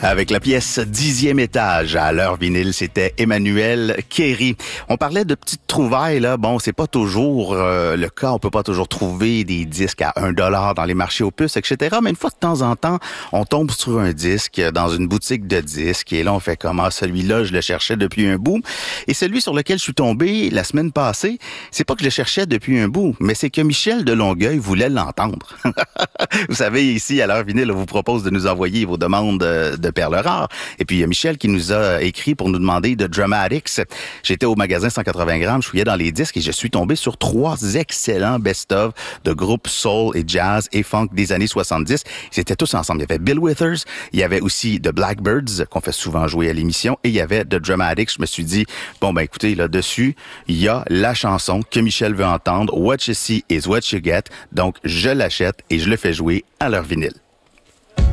Avec la pièce 10e étage à l'heure vinyle, c'était Emmanuel Kéry. On parlait de petites trouvailles, là. Bon, c'est pas toujours le cas. On peut pas toujours trouver des disques à $1 dans les marchés aux puces, etc. Mais une fois de temps en temps, on tombe sur un disque dans une boutique de disques. Et là, on fait comment? Celui-là, je le cherchais depuis un bout. Et celui sur lequel je suis tombé la semaine passée, c'est pas que je le cherchais depuis un bout, mais c'est que Michel de Longueuil voulait l'entendre. Vous savez, ici, à l'heure vinyle, on vous propose de nous envoyer vos demandes de perles rares. Et puis, il y a Michel qui nous a écrit pour nous demander de Dramatics. J'étais au magasin 180 grammes, je fouillais dans les disques et je suis tombé sur 3 excellents best-of de groupes soul et jazz et funk des années 70. Ils étaient tous ensemble. Il y avait Bill Withers, il y avait aussi The Blackbirds, qu'on fait souvent jouer à l'émission, et il y avait The Dramatics. Je me suis dit, bon, ben écoutez, là-dessus, il y a la chanson que Michel veut entendre, What You See is What You Get. Donc, je l'achète et je le fais jouer à l'heure vinyle.